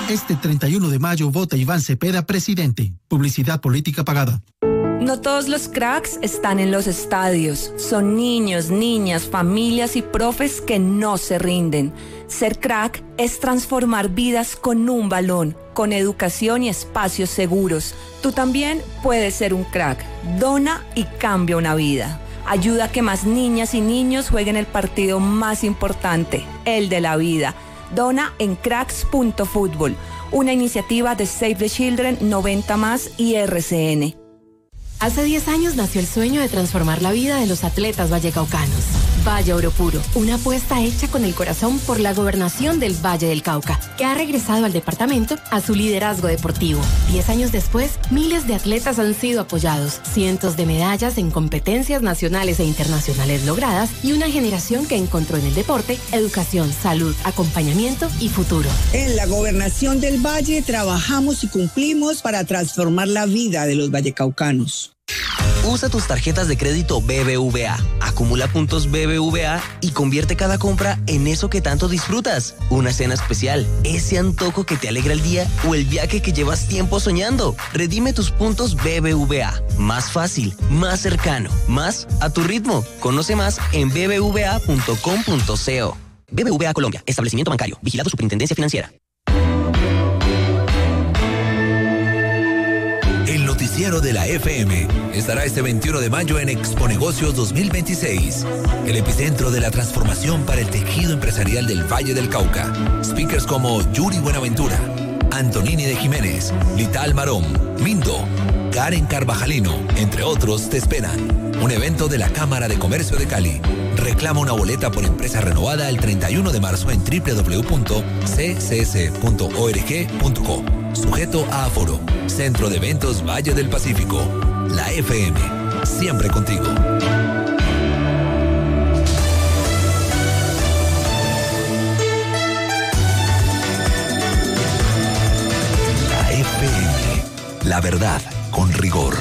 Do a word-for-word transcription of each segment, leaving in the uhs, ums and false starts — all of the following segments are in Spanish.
Este treinta y uno de mayo vota Iván Cepeda presidente. Publicidad política pagada. No todos los cracks están en los estadios. Son niños, niñas, familias y profes que no se rinden. Ser crack es transformar vidas con un balón, con educación y espacios seguros. Tú también puedes ser un crack. Dona y cambia una vida. Ayuda a que más niñas y niños jueguen el partido más importante, el de la vida. Dona en cracks punto fútbol, una iniciativa de Save the Children, noventa más y R C N. Hace diez años nació el sueño de transformar la vida de los atletas vallecaucanos. Valle Oro Puro, una apuesta hecha con el corazón por la gobernación del Valle del Cauca, que ha regresado al departamento a su liderazgo deportivo. Diez años después, miles de atletas han sido apoyados, cientos de medallas en competencias nacionales e internacionales logradas y una generación que encontró en el deporte educación, salud, acompañamiento y futuro. En la gobernación del Valle trabajamos y cumplimos para transformar la vida de los vallecaucanos. Usa tus tarjetas de crédito B B V A, acumula puntos B B V A y convierte cada compra en eso que tanto disfrutas. Una cena especial, ese antojo que te alegra el día o el viaje que llevas tiempo soñando. Redime tus puntos B B V A. Más fácil, más cercano, más a tu ritmo. Conoce más en b b v a punto com punto co. B B V A Colombia, establecimiento bancario, vigilado Superintendencia Financiera. El noticiero de la F M estará este veintiuno de mayo en Exponegocios dos mil veintiséis, el epicentro de la transformación para el tejido empresarial del Valle del Cauca. Speakers como Yuri Buenaventura, Antonini de Jiménez, Lital Marón, Mindo, Karen Carvajalino, entre otros, te esperan. Un evento de la Cámara de Comercio de Cali. Reclama una boleta por empresa renovada el treinta y uno de marzo en doble u doble u doble u punto c c c punto org punto co. Sujeto a aforo. Centro de Eventos Valle del Pacífico. La F M. Siempre contigo. La F M. La verdad con rigor.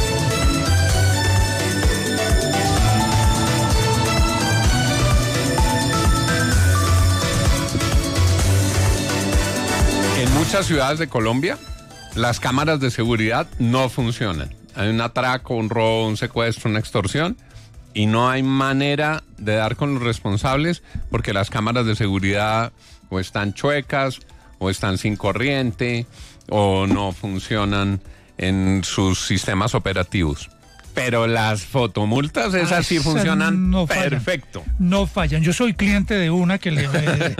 En muchas ciudades de Colombia, las cámaras de seguridad no funcionan. Hay un atraco, un robo, un secuestro, una extorsión, y no hay manera de dar con los responsables porque las cámaras de seguridad o están chuecas, o están sin corriente, o no funcionan en sus sistemas operativos. Pero las fotomultas, esas sí funcionan no perfecto. Fallan, no fallan. Yo soy cliente de una que le...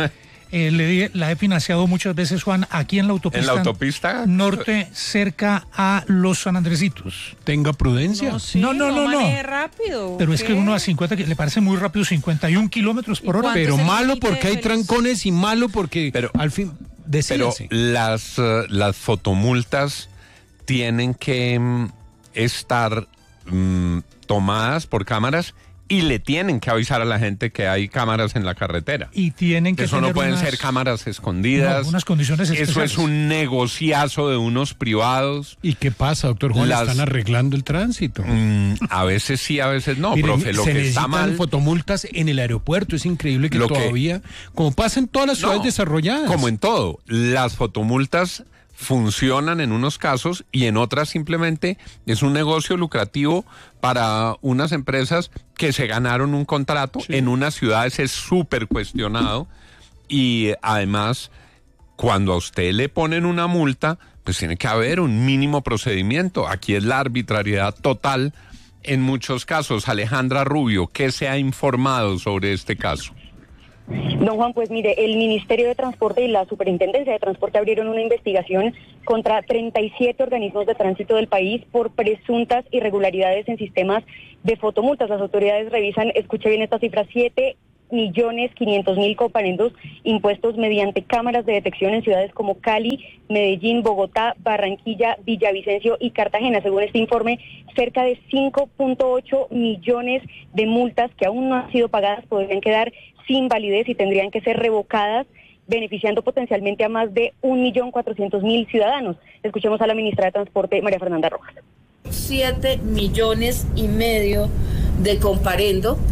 Eh, le, la he financiado muchas veces, Juan, aquí en la autopista. ¿En la autopista? Norte, cerca a Los San Andresitos. Tenga prudencia. No, sí, no, no, no. no, no. rápido. Pero ¿qué? Es que uno a cincuenta, le parece muy rápido, cincuenta y un kilómetros por hora. Pero malo porque hay trancones y malo porque pero, al fin... Decídense. Pero las, uh, las fotomultas tienen que um, estar um, tomadas por cámaras y le tienen que avisar a la gente que hay cámaras en la carretera. Y tienen que Eso tener no pueden unas, ser cámaras escondidas. No, unas condiciones especiales. Eso es un negociazo de unos privados. ¿Y qué pasa, doctor Juan? Las, Están arreglando el tránsito. Mmm, a veces sí, a veces no, Miren, profe. Lo se que está mal. fotomultas en el aeropuerto. Es increíble que todavía, que, como pasa en todas las ciudades no, desarrolladas. Como en todo, las fotomultas funcionan en unos casos y en otras simplemente es un negocio lucrativo para unas empresas que se ganaron un contrato. Sí. En unas ciudades es súper cuestionado y además cuando a usted le ponen una multa, pues tiene que haber un mínimo procedimiento. Aquí es la arbitrariedad total en muchos casos. Alejandra Rubio, ¿qué se ha informado sobre este caso? Don Juan, pues mire, el Ministerio de Transporte y la Superintendencia de Transporte abrieron una investigación contra treinta y siete organismos de tránsito del país por presuntas irregularidades en sistemas de fotomultas. Las autoridades revisan, escuche bien esta cifra, siete millones quinientos mil comparendos impuestos mediante cámaras de detección en ciudades como Cali, Medellín, Bogotá, Barranquilla, Villavicencio y Cartagena. Según este informe, cerca de cinco punto ocho millones de multas que aún no han sido pagadas podrían quedar sin validez y tendrían que ser revocadas, beneficiando potencialmente a más de un millón cuatrocientos mil ciudadanos. Escuchemos a la ministra de Transporte, María Fernanda Rojas. Siete millones y medio de comparendo,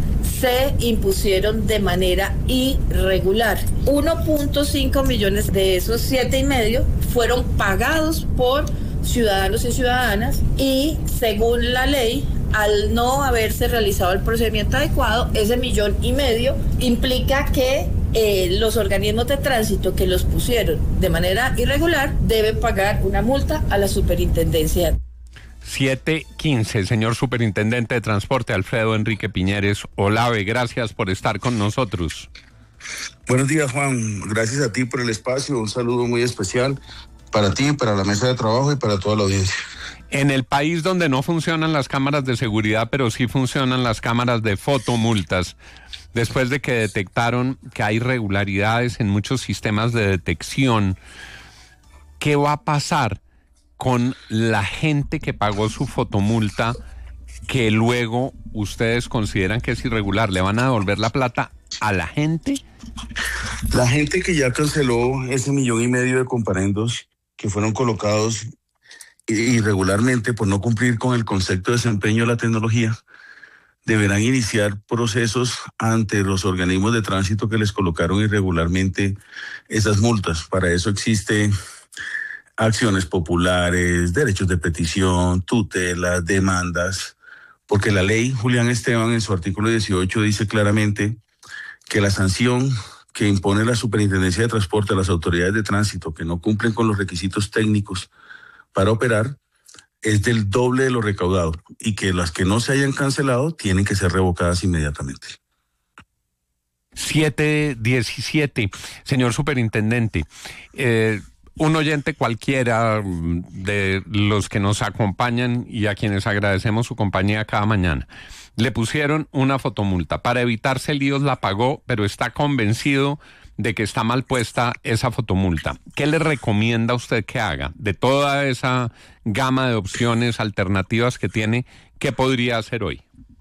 se impusieron de manera irregular. uno punto cinco millones de esos siete y medio fueron pagados por ciudadanos y ciudadanas y según la ley, al no haberse realizado el procedimiento adecuado, ese millón y medio implica que eh, los organismos de tránsito que los pusieron de manera irregular deben pagar una multa a la superintendencia. siete quince, señor Superintendente de Transporte Alfredo Enrique Piñeres Olave, gracias por estar con nosotros. Buenos días, Juan, gracias a ti por el espacio, un saludo muy especial para ti, para la mesa de trabajo y para toda la audiencia. En el país donde no funcionan las cámaras de seguridad, pero sí funcionan las cámaras de fotomultas, después de que detectaron que hay irregularidades en muchos sistemas de detección, ¿qué va a pasar con la gente que pagó su fotomulta que luego ustedes consideran que es irregular? ¿Le van a devolver la plata a la gente? La gente que ya canceló ese millón y medio de comparendos que fueron colocados irregularmente por no cumplir con el concepto de desempeño de la tecnología, deberán iniciar procesos ante los organismos de tránsito que les colocaron irregularmente esas multas. Para eso existe acciones populares, derechos de petición, tutelas, demandas, porque la ley Julián Esteban en su artículo dieciocho dice claramente que la sanción que impone la Superintendencia de Transporte a las autoridades de tránsito que no cumplen con los requisitos técnicos para operar es del doble de lo recaudado y que las que no se hayan cancelado tienen que ser revocadas inmediatamente. siete diecisiete, señor Superintendente, eh, un oyente cualquiera de los que nos acompañan y a quienes agradecemos su compañía cada mañana, le pusieron una fotomulta. Para evitarse líos la pagó, pero está convencido de que está mal puesta esa fotomulta. ¿Qué le recomienda a usted que haga? De toda esa gama de opciones alternativas que tiene, ¿qué podría hacer hoy?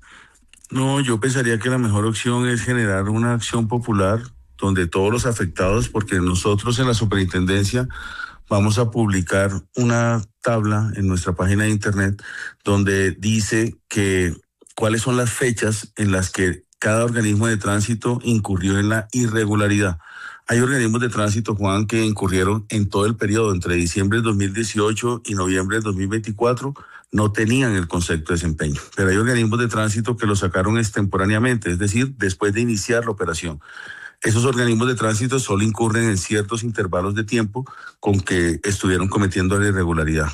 No, yo pensaría que la mejor opción es generar una acción popular donde todos los afectados, porque nosotros en la superintendencia vamos a publicar una tabla en nuestra página de internet donde dice que cuáles son las fechas en las que cada organismo de tránsito incurrió en la irregularidad. Hay organismos de tránsito, Juan, que incurrieron en todo el periodo, entre diciembre de dos mil dieciocho y noviembre de dos mil veinticuatro, no tenían el concepto de desempeño. Pero hay organismos de tránsito que lo sacaron extemporáneamente, es decir, después de iniciar la operación. Esos organismos de tránsito solo incurren en ciertos intervalos de tiempo con que estuvieron cometiendo la irregularidad.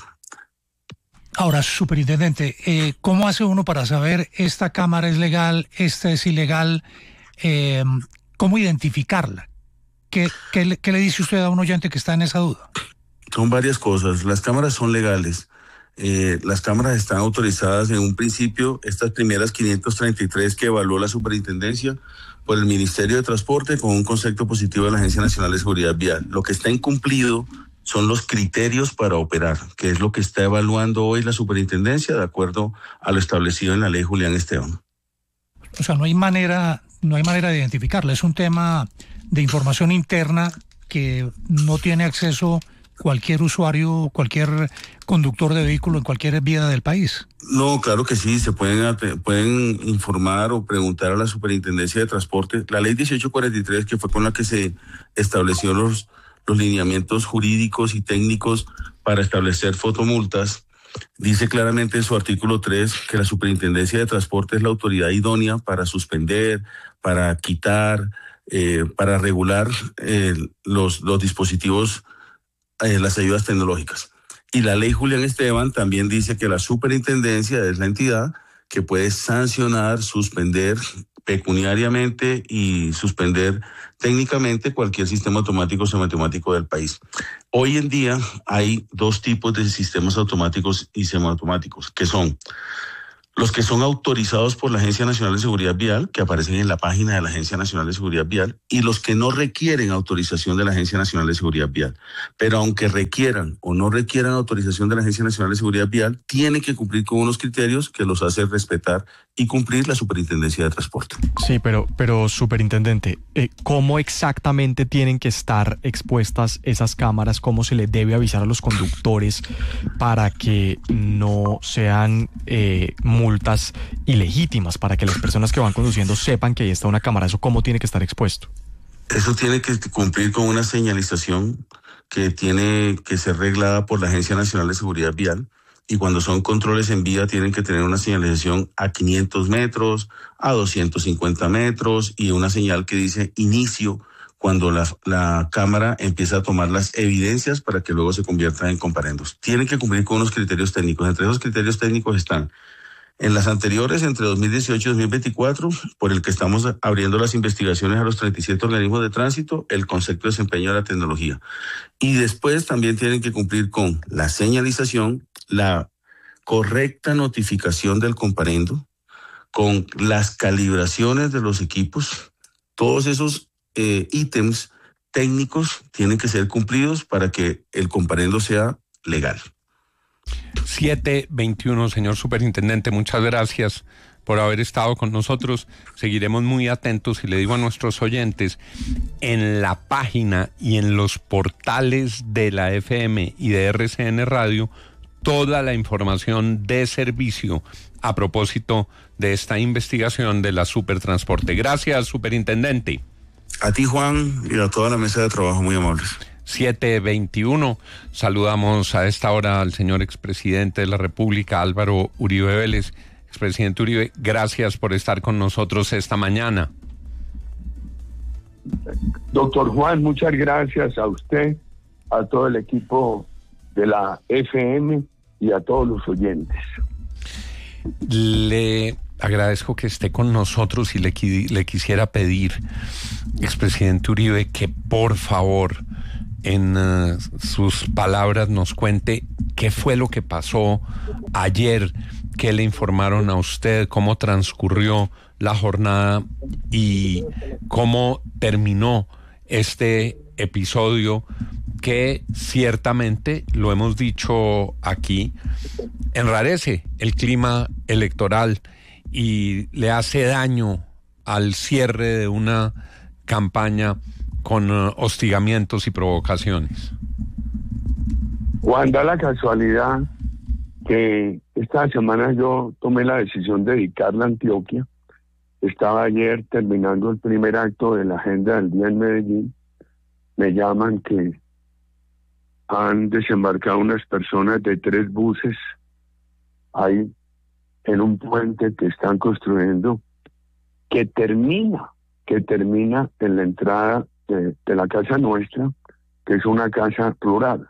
Ahora, superintendente, eh, ¿cómo hace uno para saber esta cámara es legal, esta es ilegal? Eh, ¿Cómo identificarla? ¿Qué, qué, le, ¿Qué le dice usted a un oyente que está en esa duda? Son varias cosas. Las cámaras son legales. Eh, las cámaras están autorizadas en un principio, estas primeras quinientas treinta y tres que evaluó la superintendencia por el Ministerio de Transporte con un concepto positivo de la Agencia Nacional de Seguridad Vial. Lo que está incumplido son los criterios para operar, que es lo que está evaluando hoy la superintendencia de acuerdo a lo establecido en la ley Julián Esteban. O sea, no hay manera, no hay manera de identificarla. Es un tema de información interna que no tiene acceso cualquier usuario, cualquier conductor de vehículo en cualquier vía del país. No, claro que sí, se pueden, pueden informar o preguntar a la Superintendencia de Transporte. La ley dieciocho cuarenta y tres, que fue con la que se estableció los, los lineamientos jurídicos y técnicos para establecer fotomultas, dice claramente en su artículo tres que la Superintendencia de Transporte es la autoridad idónea para suspender, para quitar, eh, para regular eh, los, los dispositivos, eh, las ayudas tecnológicas. Y la ley Julián Esteban también dice que la superintendencia es la entidad que puede sancionar, suspender pecuniariamente y suspender técnicamente cualquier sistema automático o semiautomático del país. Hoy en día hay dos tipos de sistemas automáticos y semiautomáticos, que son los que son autorizados por la Agencia Nacional de Seguridad Vial, que aparecen en la página de la Agencia Nacional de Seguridad Vial, y los que no requieren autorización de la Agencia Nacional de Seguridad Vial. Pero aunque requieran o no requieran autorización de la Agencia Nacional de Seguridad Vial, tienen que cumplir con unos criterios que los hace respetar y cumplir la Superintendencia de Transporte. Sí, pero, pero superintendente, eh, ¿cómo exactamente tienen que estar expuestas esas cámaras? ¿Cómo se les debe avisar a los conductores para que no sean eh, multas ilegítimas para que las personas que van conduciendo sepan que ahí está una cámara. ¿Eso cómo tiene que estar expuesto? Eso tiene que cumplir con una señalización que tiene que ser reglada por la Agencia Nacional de Seguridad Vial, y cuando son controles en vía tienen que tener una señalización a quinientos metros, a doscientos cincuenta metros y una señal que dice inicio cuando la, la cámara empieza a tomar las evidencias para que luego se conviertan en comparendos. Tienen que cumplir con unos criterios técnicos. Entre esos criterios técnicos están en las anteriores, entre dos mil dieciocho y dos mil veinticuatro, por el que estamos abriendo las investigaciones a los treinta y siete organismos de tránsito, el concepto de desempeño de la tecnología. Y después también tienen que cumplir con la señalización, la correcta notificación del comparendo, con las calibraciones de los equipos. Todos esos eh, ítems técnicos tienen que ser cumplidos para que el comparendo sea legal. siete veintiuno, señor superintendente, muchas gracias por haber estado con nosotros. Seguiremos muy atentos y le digo a nuestros oyentes, en la página y en los portales de la F M y de R C N Radio, toda la información de servicio a propósito de esta investigación de la Supertransporte. Gracias, superintendente. A ti, Juan, y a toda la mesa de trabajo, muy amables. siete veintiuno, saludamos a esta hora al señor expresidente de la República, Álvaro Uribe Vélez. Expresidente Uribe, gracias por estar con nosotros esta mañana. Doctor Juan, muchas gracias a usted, a todo el equipo de la F M y a todos los oyentes. Le agradezco que esté con nosotros y le, le quisiera pedir, expresidente Uribe, que por favor en uh, sus palabras nos cuente qué fue lo que pasó ayer, qué le informaron a usted, cómo transcurrió la jornada y cómo terminó este episodio que ciertamente, lo hemos dicho aquí, enrarece el clima electoral y le hace daño al cierre de una campaña con uh, hostigamientos y provocaciones. Juan, da la casualidad que esta semana yo tomé la decisión de dedicarla a Antioquia. Estaba ayer terminando el primer acto de la agenda del día en Medellín. Me llaman que han desembarcado unas personas de tres buses ahí en un puente que están construyendo, que termina, que termina en la entrada de, de la casa nuestra, que es una casa rural.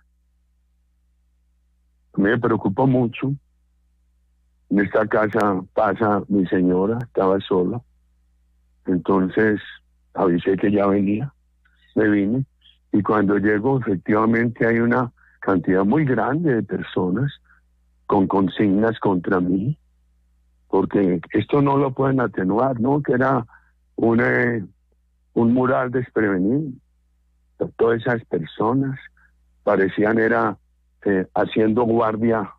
A mí me preocupó mucho. En esta casa pasa mi señora, estaba sola. Entonces avisé que ya venía, me vine. Y cuando llego, efectivamente hay una cantidad muy grande de personas con consignas contra mí, porque esto no lo pueden atenuar, ¿no? Que era un, eh, un mural desprevenido. Todas esas personas parecían era eh, haciendo guardia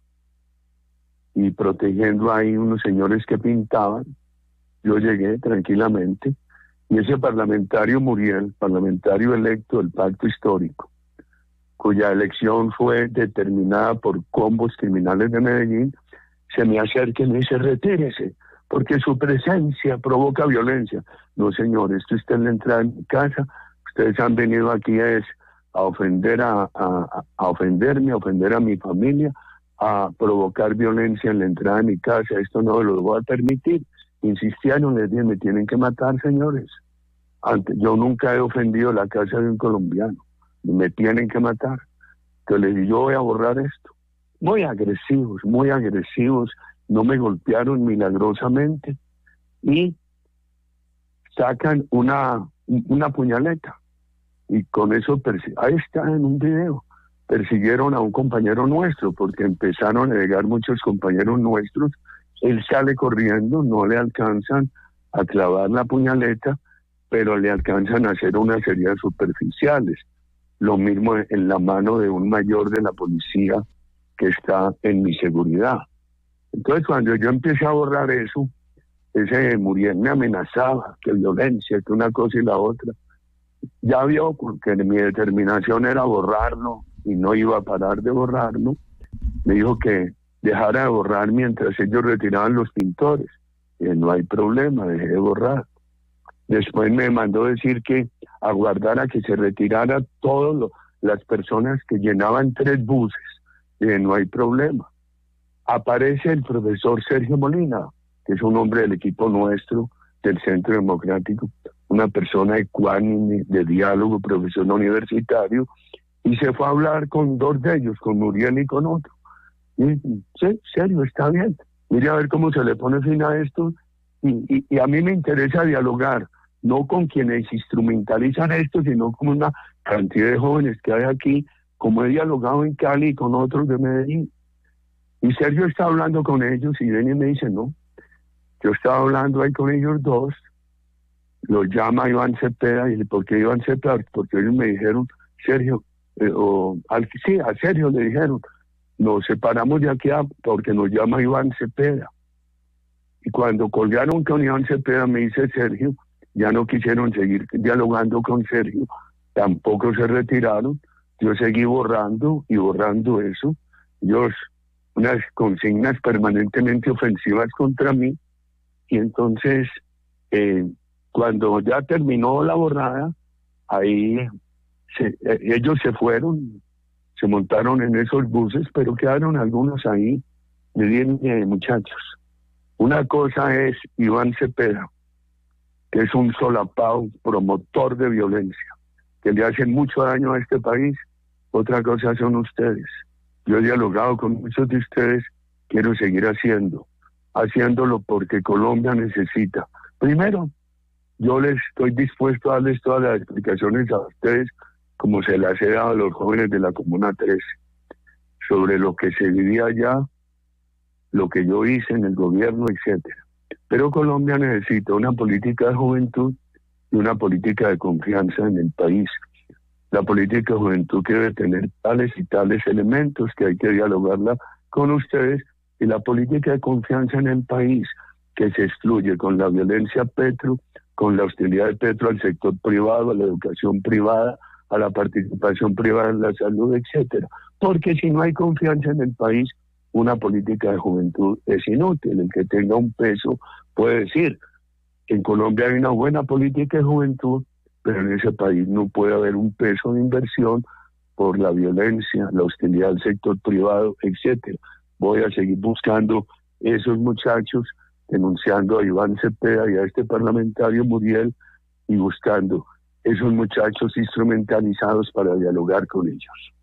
y protegiendo ahí unos señores que pintaban. Yo llegué tranquilamente. Y ese parlamentario Muriel, parlamentario electo del Pacto Histórico, cuya elección fue determinada por combos criminales de Medellín, se me acerca y me dice, retírese, porque su presencia provoca violencia. No, señor, esto está en la entrada de mi casa. Ustedes han venido aquí es a ofender a, a, a ofenderme, a ofender a mi familia, a provocar violencia en la entrada de mi casa. Esto no lo voy a permitir. Insistieron, les dije, me tienen que matar, señores. Antes, yo nunca he ofendido la casa de un colombiano. Me tienen que matar. Entonces les dije, yo voy a borrar esto. Muy agresivos, muy agresivos. No me golpearon milagrosamente. Y sacan una, una puñaleta. Y con eso, ahí está en un video. Persiguieron a un compañero nuestro, porque empezaron a llegar muchos compañeros nuestros. Él sale corriendo, no le alcanzan a clavar la puñaleta, pero le alcanzan a hacer unas heridas superficiales. Lo mismo en la mano de un mayor de la policía que está en mi seguridad. Entonces, cuando yo empecé a borrar eso, ese Muriel me amenazaba, que violencia, que una cosa y la otra. Ya vio que mi determinación era borrarlo y no iba a parar de borrarlo. Me dijo que dejara de borrar mientras ellos retiraban los pintores. Y no hay problema, dejé de borrar. Después me mandó decir que aguardara que se retirara todas las personas que llenaban tres buses. Y no hay problema. Aparece el profesor Sergio Molina, que es un hombre del equipo nuestro, del Centro Democrático, una persona ecuánime, de diálogo, profesor universitario, y se fue a hablar con dos de ellos, con Muriel y con otro. Y, sí, serio, está bien. Mire a ver cómo se le pone fin a esto. Y, y, y a mí me interesa dialogar, no con quienes instrumentalizan esto, sino con una cantidad de jóvenes que hay aquí, como he dialogado en Cali y con otros de Medellín. Y Sergio está hablando con ellos y viene y me dice, no, yo estaba hablando ahí con ellos dos, los llama Iván Cepeda, y dice, ¿por qué Iván Cepeda? Porque ellos me dijeron, Sergio, eh, o, al, sí, a Sergio le dijeron, nos separamos de aquí a, porque nos llama Iván Cepeda. Y cuando colgaron con Iván Cepeda, me dice Sergio, ya no quisieron seguir dialogando con Sergio, tampoco se retiraron, yo seguí borrando y borrando eso, ellos, unas consignas permanentemente ofensivas contra mí, y entonces, eh, cuando ya terminó la borrada, ahí se, eh, ellos se fueron, se montaron en esos buses, pero quedaron algunos ahí. Le dije, eh, muchachos, una cosa es Iván Cepeda, que es un solapado, promotor de violencia, que le hacen mucho daño a este país. Otra cosa son ustedes. Yo he dialogado con muchos de ustedes, quiero seguir haciendo, haciéndolo porque Colombia necesita. Primero, yo les estoy dispuesto a darles todas las explicaciones a ustedes, como se las he dado a los jóvenes de la Comuna trece, sobre lo que se vivía allá, lo que yo hice en el gobierno, etcétera. Pero Colombia necesita una política de juventud y una política de confianza en el país. La política de juventud que debe tener tales y tales elementos que hay que dialogarla con ustedes, y la política de confianza en el país que se excluye con la violencia Petro, con la hostilidad de Petro al sector privado, a la educación privada, a la participación privada en la salud, etcétera. Porque si no hay confianza en el país, una política de juventud es inútil. El que tenga un peso puede decir que en Colombia hay una buena política de juventud, pero en ese país no puede haber un peso de inversión por la violencia, la hostilidad al sector privado, etcétera. Voy a seguir buscando esos muchachos, denunciando a Iván Cepeda y a este parlamentario Muriel, y buscando esos muchachos instrumentalizados para dialogar con ellos.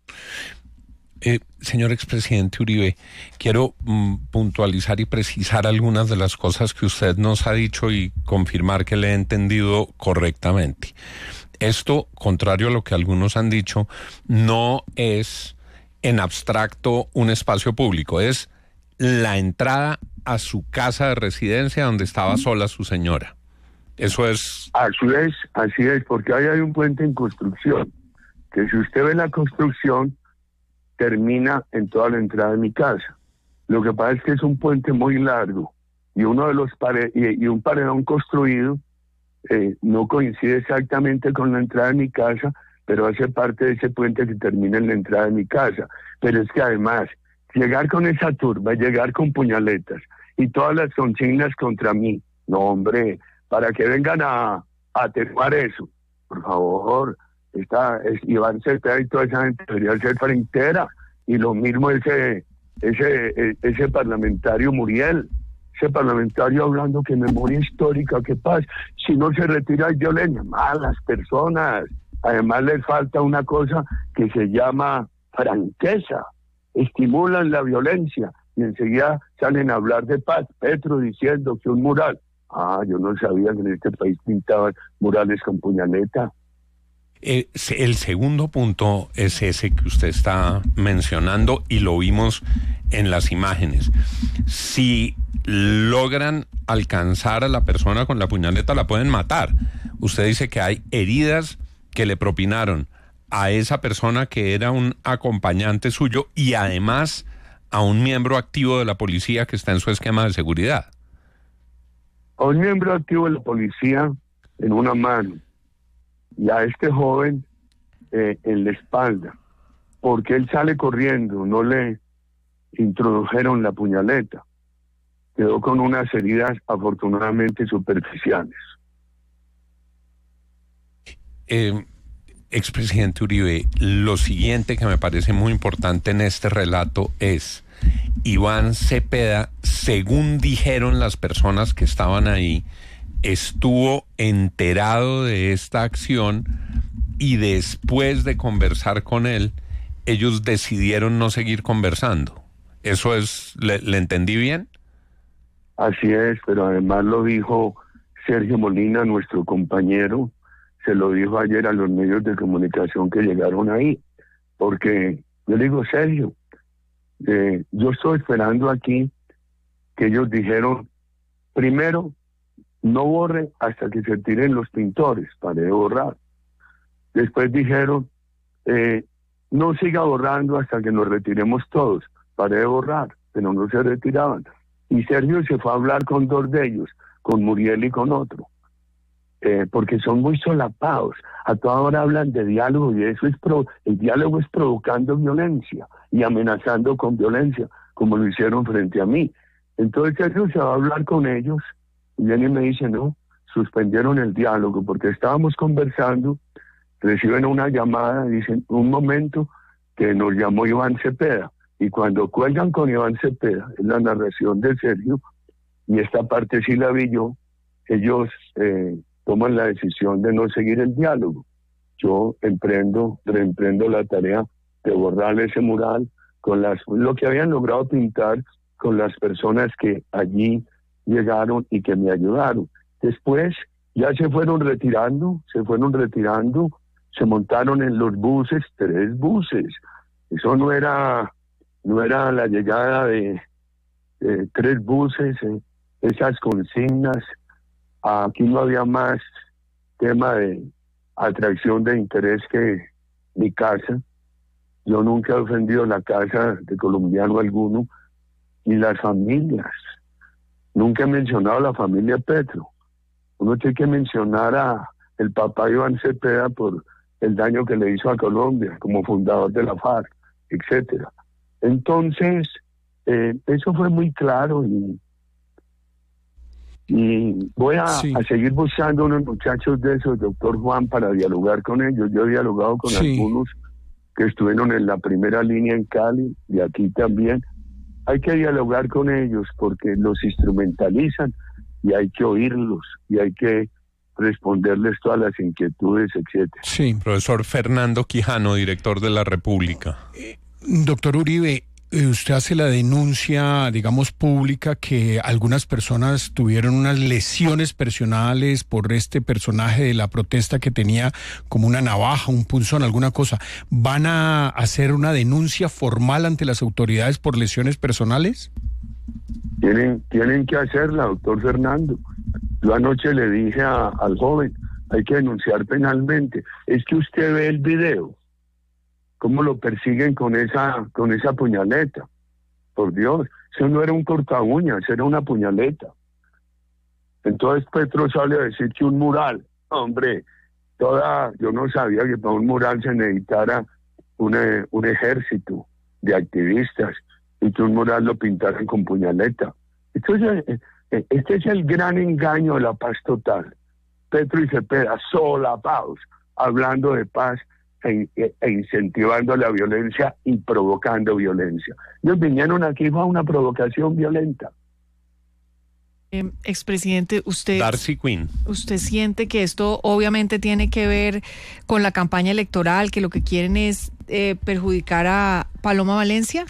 Eh, señor expresidente Uribe, quiero mm, puntualizar y precisar algunas de las cosas que usted nos ha dicho y confirmar que le he entendido correctamente. Esto, contrario a lo que algunos han dicho, no es en abstracto un espacio público, es la entrada a su casa de residencia donde estaba sola su señora. Eso es... Así es, así es, porque ahí hay un puente en construcción, que si usted ve la construcción, termina en toda la entrada de mi casa. Lo que pasa es que es un puente muy largo, y uno de los pare y, y un paredón construido eh, no coincide exactamente con la entrada de mi casa, pero hace parte de ese puente que termina en la entrada de mi casa. Pero es que además, llegar con esa turba, llegar con puñaletas y todas las consignas contra mí, no hombre, para que vengan a, a atenuar eso, por favor, está es, Iván Cepeda y toda esa gente debería ser frentera, y lo mismo ese, ese, ese parlamentario Muriel, ese parlamentario hablando que memoria histórica, ¿qué pasa? Si no se retira el violencia, malas personas. Además les falta una cosa que se llama franqueza, estimulan la violencia y enseguida salen a hablar de paz. Petro diciendo que un mural, ah, yo no sabía que en este país pintaban murales con puñaleta. Eh, el segundo punto es ese que usted está mencionando y lo vimos en las imágenes. Si logran alcanzar a la persona con la puñaleta, la pueden matar. Usted dice que hay heridas que le propinaron a esa persona que era un acompañante suyo y además a un miembro activo de la policía que está en su esquema de seguridad. A un miembro activo de la policía en una mano y a este joven eh, en la espalda, porque él sale corriendo, no le introdujeron la puñaleta. Quedó con unas heridas afortunadamente superficiales. Eh, expresidente Uribe, lo siguiente que me parece muy importante en este relato es: Iván Cepeda, según dijeron las personas que estaban ahí, estuvo enterado de esta acción y después de conversar con él, ellos decidieron no seguir conversando. ¿Eso es, le, le entendí bien? Así es, pero además lo dijo Sergio Molina, nuestro compañero, se lo dijo ayer a los medios de comunicación que llegaron ahí, porque yo le digo, Sergio, eh, yo estoy esperando aquí que ellos dijeron, primero, no borre hasta que se tiren los pintores, para de borrar. Después dijeron, eh, no siga borrando hasta que nos retiremos todos, para de borrar, pero no se retiraban. Y Sergio se fue a hablar con dos de ellos, con Muriel y con otro, eh, porque son muy solapados. A toda hora hablan de diálogo y eso es pro, el diálogo es provocando violencia y amenazando con violencia, como lo hicieron frente a mí. Entonces Sergio se va a hablar con ellos y viene y me dice, no, suspendieron el diálogo porque estábamos conversando, reciben una llamada, dicen, un momento que nos llamó Iván Cepeda. Y cuando cuelgan con Iván Cepeda, es la narración de Sergio, y esta parte sí la vi yo, ellos eh, toman la decisión de no seguir el diálogo. Yo emprendo, reemprendo la tarea de borrar ese mural con las lo que habían logrado pintar con las personas que allí llegaron y que me ayudaron. Después ya se fueron retirando, se fueron retirando, se montaron en los buses, tres buses. Eso no era... No era la llegada de, de tres buses, eh, esas consignas. Aquí no había más tema de atracción de interés que mi casa. Yo nunca he ofendido la casa de colombiano alguno, ni las familias. Nunca he mencionado a la familia Petro. Uno tiene que mencionar a el papá Iván Cepeda por el daño que le hizo a Colombia como fundador de la FARC, etcétera. Entonces, eh, eso fue muy claro y, y voy a, sí. a seguir buscando unos muchachos de esos, doctor Juan, para dialogar con ellos. Yo he dialogado con sí. algunos que estuvieron en la primera línea en Cali y aquí también. Hay que dialogar con ellos porque los instrumentalizan y hay que oírlos y hay que responderles todas las inquietudes, etcétera. Sí, profesor Fernando Quijano, director de La República. Eh, Doctor Uribe, usted hace la denuncia, digamos, pública que algunas personas tuvieron unas lesiones personales por este personaje de la protesta que tenía como una navaja, un punzón, alguna cosa. ¿Van a hacer una denuncia formal ante las autoridades por lesiones personales? Tienen, tienen que hacerla, doctor Fernando. Yo anoche le dije a, al joven, hay que denunciar penalmente. Es que usted ve el video. ¿Cómo lo persiguen con esa con esa puñaleta? Por Dios, eso no era un corta uñas, era una puñaleta. Entonces Petro sale a decir que un mural, hombre, toda, yo no sabía que para un mural se necesitara un, un ejército de activistas y que un mural lo pintaran con puñaleta. Entonces, este es el gran engaño de la paz total. Petro y Cepeda solapados, hablando de paz, E, e incentivando la violencia y provocando violencia. Ellos vinieron aquí a una provocación violenta. Eh, expresidente, usted, Darcy Quinn. ¿usted siente que esto obviamente tiene que ver con la campaña electoral, que lo que quieren es eh, perjudicar a Paloma Valencia?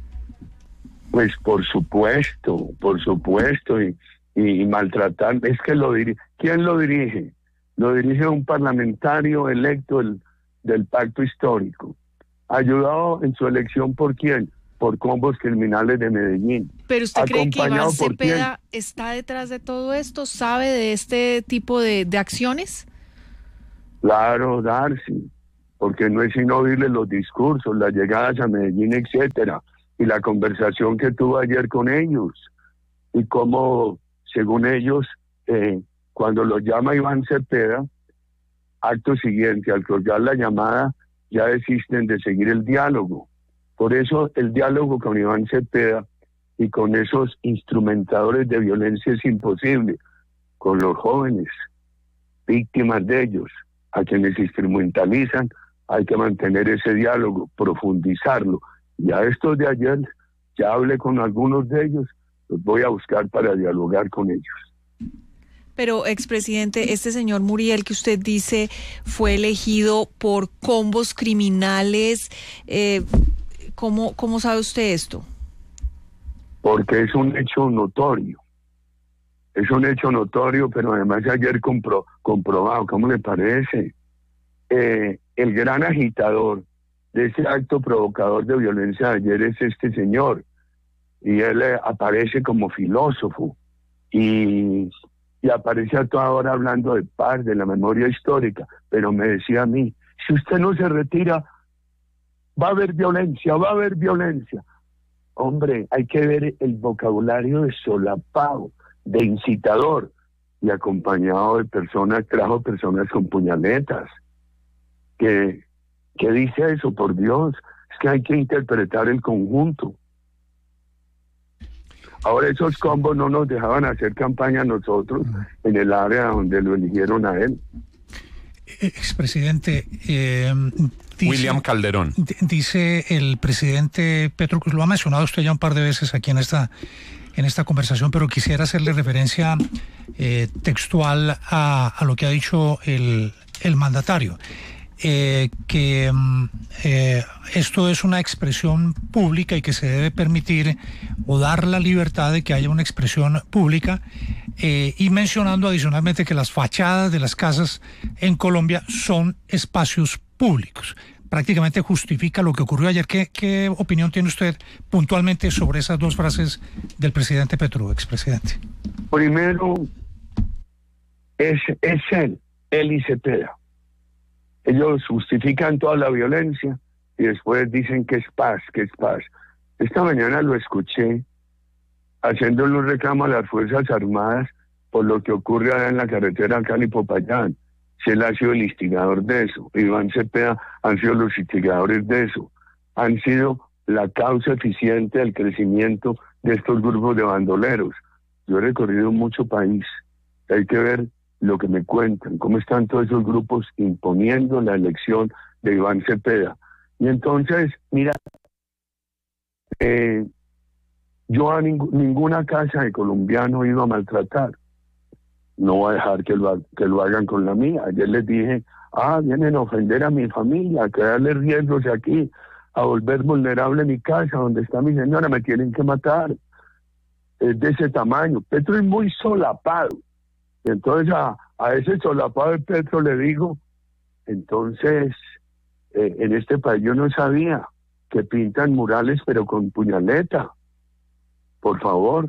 Pues por supuesto, por supuesto, y, y, y maltratar. Es que lo dirige. ¿Quién lo dirige? Lo dirige un parlamentario electo el del pacto histórico, ayudado en su elección por quién, por combos criminales de Medellín. Pero usted cree que Iván Cepeda está detrás de todo esto, sabe de este tipo de, de acciones. Claro, Darcy, porque no es sino oírle los discursos, las llegadas a Medellín, etcétera, y la conversación que tuvo ayer con ellos, y cómo, según ellos, eh, cuando los llama Iván Cepeda, acto siguiente, al colgar la llamada, ya desisten de seguir el diálogo. Por eso el diálogo con Iván Cepeda y con esos instrumentadores de violencia es imposible, con los jóvenes, víctimas de ellos, a quienes instrumentalizan, hay que mantener ese diálogo, profundizarlo. Y a estos de ayer, ya hablé con algunos de ellos, los voy a buscar para dialogar con ellos. Pero, expresidente, este señor Muriel que usted dice fue elegido por combos criminales, eh, ¿cómo, ¿cómo sabe usted esto? Porque es un hecho notorio. Es un hecho notorio, pero además ayer compro, comprobado. ¿Cómo le parece? Eh, el gran agitador de ese acto provocador de violencia de ayer es este señor. Y él eh, aparece como filósofo. Y... y aparece a toda hora hablando de paz, de la memoria histórica, pero me decía a mí, si usted no se retira, va a haber violencia, va a haber violencia. Hombre, hay que ver el vocabulario de solapado, de incitador, y acompañado de personas, trajo personas con puñaletas. ¿Qué, qué dice eso? Por Dios, es que hay que interpretar el conjunto. Ahora esos combos no nos dejaban hacer campaña a nosotros en el área donde lo eligieron a él. Expresidente, eh, dice, William Calderón. Dice el presidente Petro Cruz, lo ha mencionado usted ya un par de veces aquí en esta, en esta conversación, pero quisiera hacerle referencia eh, textual a, a lo que ha dicho el, el mandatario. Eh, que eh, esto es una expresión pública y que se debe permitir o dar la libertad de que haya una expresión pública, eh, y mencionando adicionalmente que las fachadas de las casas en Colombia son espacios públicos. Prácticamente justifica lo que ocurrió ayer. ¿Qué, qué opinión tiene usted puntualmente sobre esas dos frases del presidente Petro, expresidente? Primero, es, es él, él y Cepeda. Ellos justifican toda la violencia y después dicen que es paz, que es paz. Esta mañana lo escuché haciéndole un reclamo a las Fuerzas Armadas por lo que ocurre allá en la carretera Cali-Popayán. Si él ha sido el instigador de eso, Iván Cepeda han sido los instigadores de eso. Han sido la causa eficiente del crecimiento de estos grupos de bandoleros. Yo he recorrido mucho país. Hay que ver lo que me cuentan, cómo están todos esos grupos imponiendo la elección de Iván Cepeda. Y entonces, mira, eh, yo a ning- ninguna casa de colombiano he ido a maltratar. No voy a dejar que lo, ha- que lo hagan con la mía. Ayer les dije, ah, vienen a ofender a mi familia, a crearle riesgos aquí, a volver vulnerable mi casa, donde está mi señora, me tienen que matar. Es de ese tamaño. Petro es muy solapado. Entonces a, a ese solapado de Petro le digo, entonces eh, en este país yo no sabía que pintan murales pero con puñaleta. Por favor.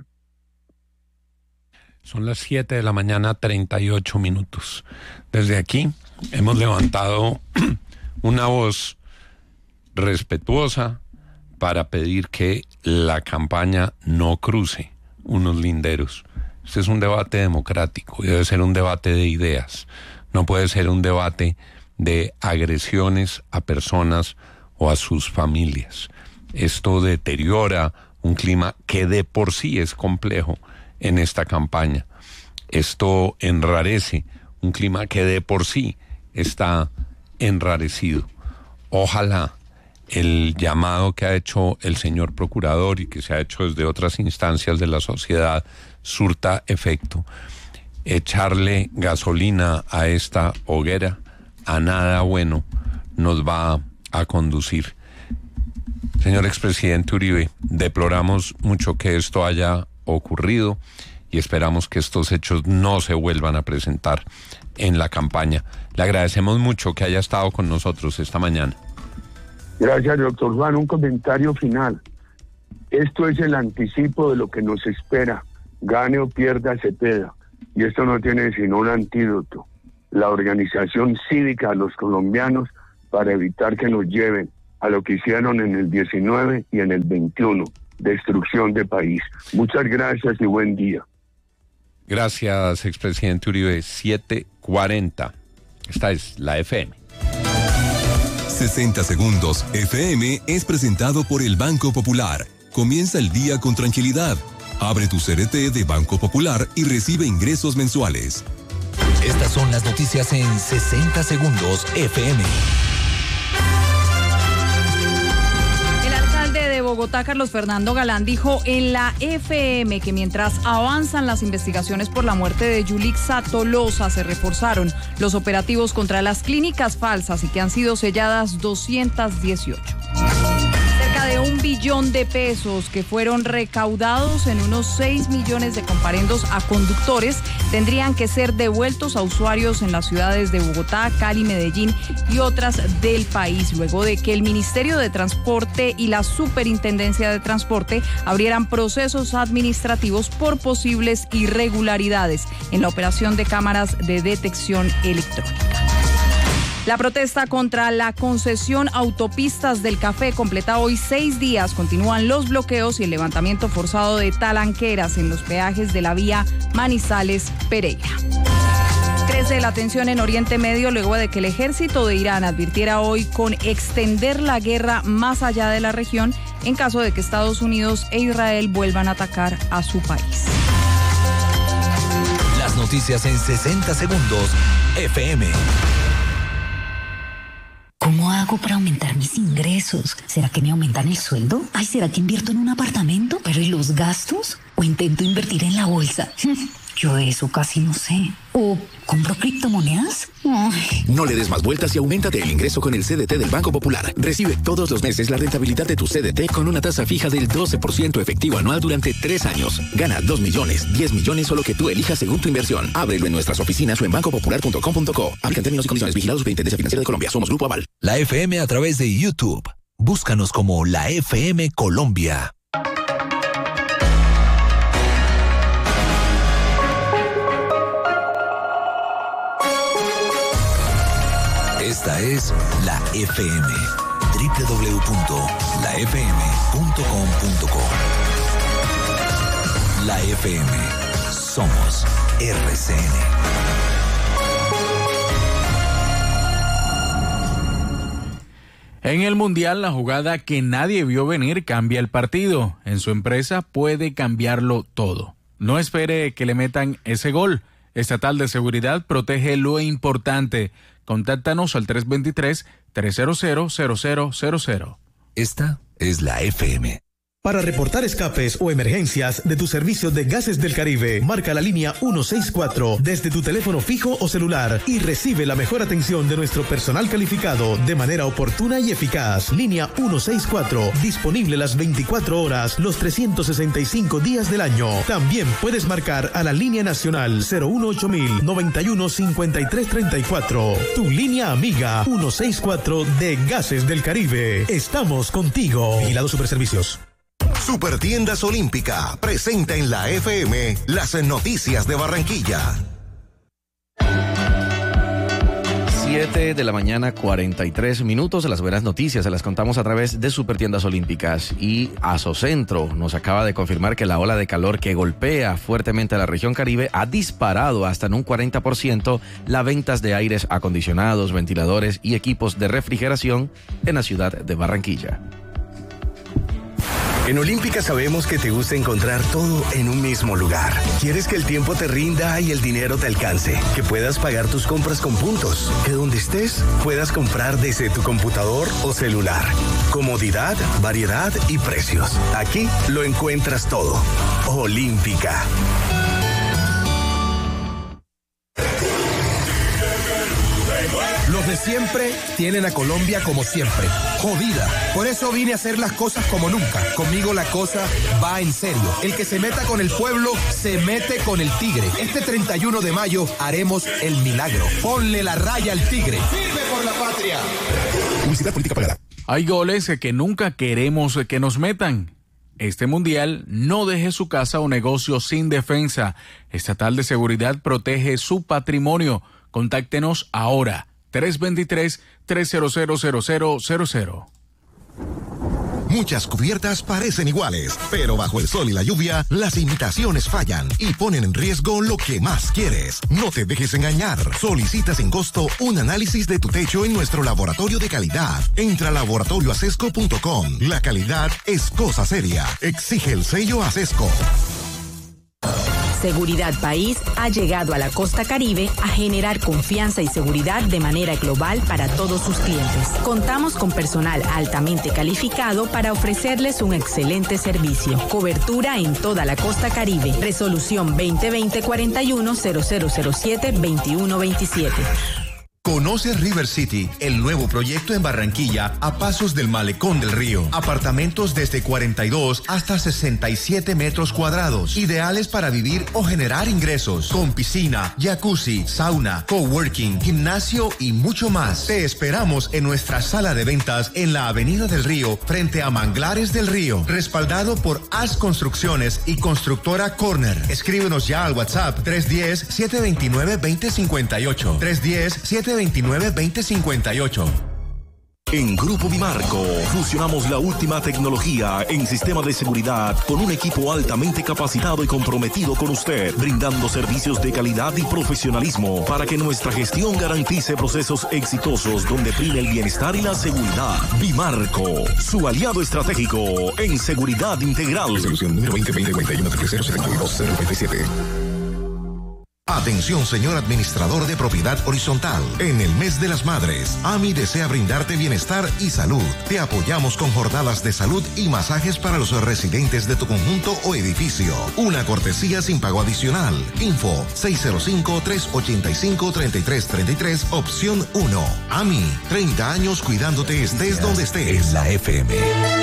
Son las siete de la mañana, treinta y ocho minutos. Desde aquí hemos levantado una voz respetuosa para pedir que la campaña no cruce unos linderos. Este es un debate democrático y debe ser un debate de ideas. No puede ser un debate de agresiones a personas o a sus familias. Esto deteriora un clima que de por sí es complejo en esta campaña. Esto enrarece un clima que de por sí está enrarecido. Ojalá el llamado que ha hecho el señor procurador y que se ha hecho desde otras instancias de la sociedad surta efecto. Echarle gasolina a esta hoguera a nada bueno nos va a conducir. Señor expresidente Uribe, deploramos mucho que esto haya ocurrido y esperamos que estos hechos no se vuelvan a presentar en la campaña. Le agradecemos mucho que haya estado con nosotros esta mañana. Gracias, doctor Juan. Un comentario final. Esto es el anticipo de lo que nos espera, gane o pierda Cepeda. Y esto no tiene sino un antídoto, la organización cívica de los colombianos para evitar que nos lleven a lo que hicieron en el diecinueve y en el veintiuno, destrucción de país. Muchas gracias y buen día. Gracias, expresidente Uribe. siete cuarenta. Esta es la F M. sesenta Segundos F M es presentado por el Banco Popular. Comienza el día con tranquilidad. Abre tu C D T de Banco Popular y recibe ingresos mensuales. Estas son las noticias en sesenta Segundos F M. El alcalde de Bogotá, Carlos Fernando Galán, dijo en la F M que mientras avanzan las investigaciones por la muerte de Yulixa Tolosa, se reforzaron los operativos contra las clínicas falsas y que han sido selladas doscientos dieciocho. Cerca de un billón de pesos que fueron recaudados en unos seis millones de comparendos a conductores tendrían que ser devueltos a usuarios en las ciudades de Bogotá, Cali, Medellín y otras del país, luego de que el Ministerio de Transporte y la Superintendencia de Transporte abrieran procesos administrativos por posibles irregularidades en la operación de cámaras de detección electrónica. La protesta contra la concesión Autopistas del Café completa hoy seis días. Continúan los bloqueos y el levantamiento forzado de talanqueras en los peajes de la vía Manizales-Pereira. Crece la tensión en Oriente Medio luego de que el ejército de Irán advirtiera hoy con extender la guerra más allá de la región en caso de que Estados Unidos e Israel vuelvan a atacar a su país. Las noticias en sesenta Segundos F M. ¿Cómo hago para aumentar mis ingresos? ¿Será que me aumentan el sueldo? Ay, ¿será que invierto en un apartamento? ¿Pero y los gastos? ¿O intento invertir en la bolsa? Yo de eso casi no sé. ¿O compro criptomonedas? Ay. No le des más vueltas y auméntate el ingreso con el C D T del Banco Popular. Recibe todos los meses la rentabilidad de tu C D T con una tasa fija del doce por ciento efectivo anual durante tres años. Gana dos millones, diez millones o lo que tú elijas según tu inversión. Ábrelo en nuestras oficinas o en banco popular punto com punto co. Aplican términos y condiciones. Vigilados Superintendencia Financiera de Colombia. Somos Grupo Aval. La F M a través de YouTube. Búscanos como la F M Colombia. Esta es la F M. doble u doble u doble u punto la f m punto com punto co. La F M. Somos R C N. En el Mundial, la jugada que nadie vio venir cambia el partido. En su empresa puede cambiarlo todo. No espere que le metan ese gol. Estatal de Seguridad protege lo importante. Contáctanos al tres dos tres, tres cero cero, cero cero cero cero. Esta es la F M. Para reportar escapes o emergencias de tu servicio de Gases del Caribe, marca la línea ciento sesenta y cuatro desde tu teléfono fijo o celular y recibe la mejor atención de nuestro personal calificado de manera oportuna y eficaz. Línea ciento sesenta y cuatro, disponible las veinticuatro horas, los trescientos sesenta y cinco días del año. También puedes marcar a la línea nacional cero uno ocho mil, noventa y uno, cincuenta y tres treinta y cuatro. Tu línea amiga ciento sesenta y cuatro de Gases del Caribe. Estamos contigo. Vigilado Superservicios. Supertiendas Olímpica presenta en la F M las noticias de Barranquilla. siete de la mañana, cuarenta y tres minutos. Las buenas noticias se las contamos a través de Supertiendas Olímpicas. Y Asocentro nos acaba de confirmar que la ola de calor que golpea fuertemente a la región Caribe ha disparado hasta en un cuarenta por ciento las ventas de aires acondicionados, ventiladores y equipos de refrigeración en la ciudad de Barranquilla. En Olímpica sabemos que te gusta encontrar todo en un mismo lugar. Quieres que el tiempo te rinda y el dinero te alcance, que puedas pagar tus compras con puntos, que donde estés puedas comprar desde tu computador o celular. Comodidad, variedad y precios. Aquí lo encuentras todo. Olímpica. Los de siempre tienen a Colombia como siempre, jodida. Por eso vine a hacer las cosas como nunca. Conmigo la cosa va en serio. El que se meta con el pueblo, se mete con el tigre. Este treinta y uno de mayo haremos el milagro. Ponle la raya al tigre. ¡Firme por la patria! Publicidad política pagada. Hay goles que nunca queremos que nos metan. Este mundial no deje su casa o negocio sin defensa. Estatal de Seguridad protege su patrimonio. Contáctenos ahora. tres dos tres, tres cero cero, cero cero cero cero. Muchas cubiertas parecen iguales, pero bajo el sol y la lluvia, las imitaciones fallan y ponen en riesgo lo que más quieres. No te dejes engañar. Solicita sin costo un análisis de tu techo en nuestro laboratorio de calidad. Entra a laboratorio acesco punto com. La calidad es cosa seria. Exige el sello Acesco. Seguridad País ha llegado a la costa Caribe a generar confianza y seguridad de manera global para todos sus clientes. Contamos con personal altamente calificado para ofrecerles un excelente servicio. Cobertura en toda la costa Caribe. Resolución veinte veinte cuarenta y uno cero cero cero siete veintiuno veintisiete. Conoce River City, el nuevo proyecto en Barranquilla, a pasos del Malecón del Río. Apartamentos desde cuarenta y dos hasta sesenta y siete metros cuadrados, ideales para vivir o generar ingresos, con piscina, jacuzzi, sauna, coworking, gimnasio y mucho más. Te esperamos en nuestra sala de ventas en la Avenida del Río, frente a Manglares del Río, respaldado por As Construcciones y Constructora Corner. Escríbenos ya al WhatsApp tres uno cero, siete dos nueve, dos cero cinco ocho, tres uno cero, siete veintinueve veinte cincuenta y ocho. En Grupo Bimarco, fusionamos la última tecnología en sistema de seguridad con un equipo altamente capacitado y comprometido con usted, brindando servicios de calidad y profesionalismo para que nuestra gestión garantice procesos exitosos donde prime el bienestar y la seguridad. Bimarco, su aliado estratégico en seguridad integral. Resolución número veinte veinte cuarenta y uno cero cero dos cero noventa y siete. Atención, señor administrador de propiedad horizontal. En el mes de las madres, A M I desea brindarte bienestar y salud. Te apoyamos con jornadas de salud y masajes para los residentes de tu conjunto o edificio. Una cortesía sin pago adicional. Info seis cero cinco, tres ocho cinco, tres tres tres tres, opción uno. A M I, treinta años cuidándote estés donde estés. En la F M.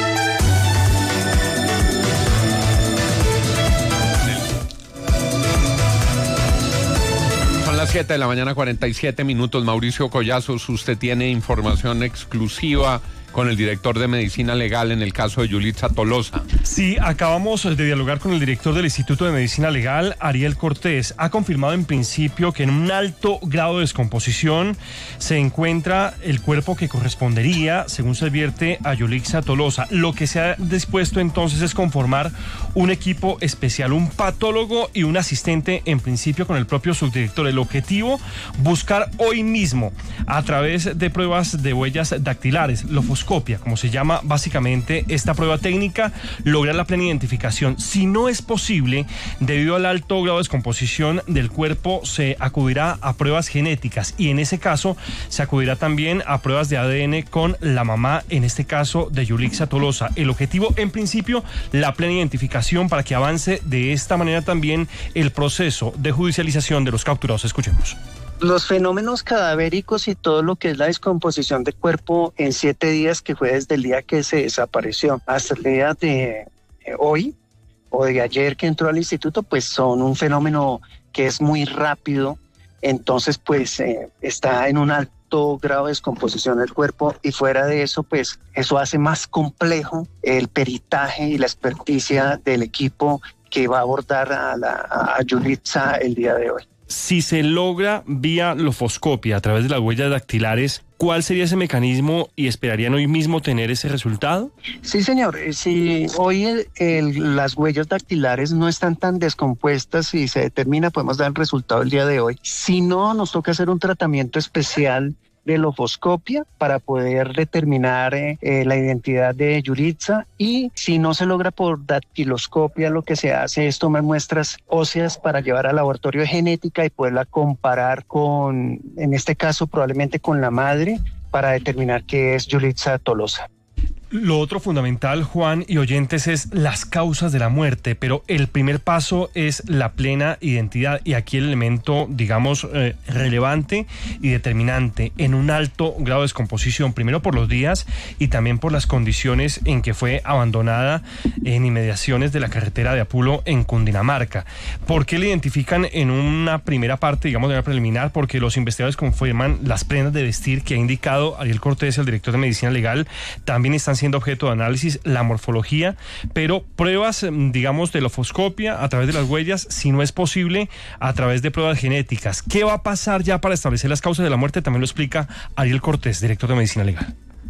siete de la mañana, cuarenta y siete minutos. Mauricio Collazos, usted tiene información exclusiva con el director de Medicina Legal en el caso de Yulitza Tolosa. Sí, acabamos de dialogar con el director del Instituto de Medicina Legal, Ariel Cortés. Ha confirmado en principio que en un alto grado de descomposición se encuentra el cuerpo que correspondería, según se advierte, a Yulitza Tolosa. Lo que se ha dispuesto entonces es conformar un equipo especial, un patólogo y un asistente, en principio con el propio subdirector. El objetivo, buscar hoy mismo, a través de pruebas de huellas dactilares, lofoscopia, como se llama básicamente esta prueba técnica, lograr la plena identificación. Si no es posible, debido al alto grado de descomposición del cuerpo, se acudirá a pruebas genéticas y en ese caso se acudirá también a pruebas de A D N con la mamá, en este caso de Yulitza Tolosa. El objetivo, en principio, la plena identificación para que avance de esta manera también el proceso de judicialización de los capturados. Escuchemos. Los fenómenos cadavéricos y todo lo que es la descomposición del cuerpo en siete días, que fue desde el día que se desapareció hasta el día de hoy o de ayer que entró al instituto, pues son un fenómeno que es muy rápido. Entonces, pues eh, está en un alto grado de descomposición del cuerpo y fuera de eso, pues eso hace más complejo el peritaje y la experticia del equipo que va a abordar a, la, a Yulitza el día de hoy. Si se logra vía lofoscopia a través de las huellas dactilares, ¿cuál sería ese mecanismo y esperarían hoy mismo tener ese resultado? Sí, señor. Si hoy el, el, las huellas dactilares no están tan descompuestas y se determina, podemos dar el resultado el día de hoy. Si no, nos toca hacer un tratamiento especial de lofoscopia para poder determinar eh, eh, la identidad de Yulitza, y si no se logra por dactiloscopia, lo que se hace es tomar muestras óseas para llevar al laboratorio de genética y poderla comparar con, en este caso probablemente con la madre, para determinar que es Yulitza Tolosa. Lo otro fundamental, Juan y oyentes, es las causas de la muerte, pero el primer paso es la plena identidad y aquí el elemento, digamos, eh, relevante y determinante en un alto grado de descomposición, primero por los días y también por las condiciones en que fue abandonada en inmediaciones de la carretera de Apulo en Cundinamarca. ¿Por qué le identifican en una primera parte, digamos, de la preliminar? Porque los investigadores confirman las prendas de vestir que ha indicado Ariel Cortés, el director de Medicina Legal, también están siendo objeto de análisis, la morfología, pero pruebas, digamos, de lofoscopia a través de las huellas, si no es posible, a través de pruebas genéticas. ¿Qué va a pasar ya para establecer las causas de la muerte? También lo explica Ariel Cortés, director de Medicina Legal.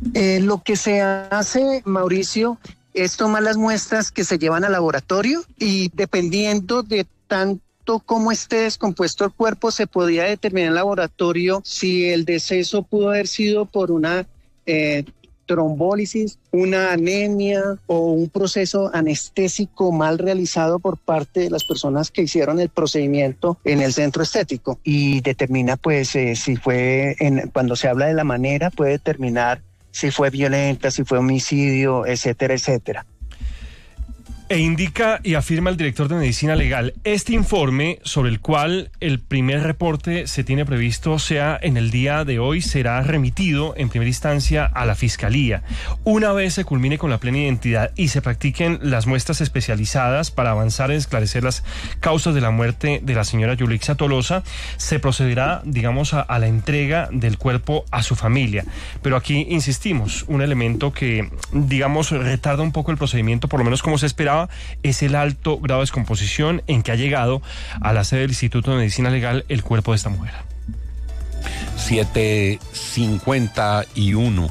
Eh, lo que se hace, Mauricio, es tomar las muestras que se llevan al laboratorio y dependiendo de tanto cómo esté descompuesto el cuerpo, se podía determinar en el laboratorio si el deceso pudo haber sido por una eh, trombólisis, una anemia o un proceso anestésico mal realizado por parte de las personas que hicieron el procedimiento en el centro estético. Y determina pues eh, si fue, en, cuando se habla de la manera, puede determinar si fue violenta, si fue homicidio, etcétera, etcétera. E indica y afirma el director de Medicina Legal, este informe sobre el cual el primer reporte se tiene previsto sea en el día de hoy, será remitido en primera instancia a la Fiscalía. Una vez se culmine con la plena identidad y se practiquen las muestras especializadas para avanzar en esclarecer las causas de la muerte de la señora Yulixa Tolosa, se procederá, digamos, a, a la entrega del cuerpo a su familia. Pero aquí insistimos, un elemento que, digamos, retarda un poco el procedimiento, por lo menos como se esperaba, es el alto grado de descomposición en que ha llegado a la sede del Instituto de Medicina Legal el cuerpo de esta mujer. siete cincuenta y uno.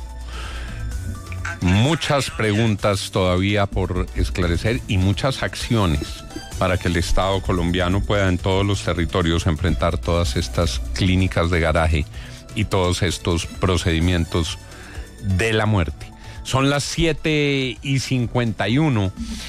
Muchas preguntas todavía por esclarecer y muchas acciones para que el Estado colombiano pueda en todos los territorios enfrentar todas estas clínicas de garaje y todos estos procedimientos de la muerte. Son las siete y cincuenta y uno.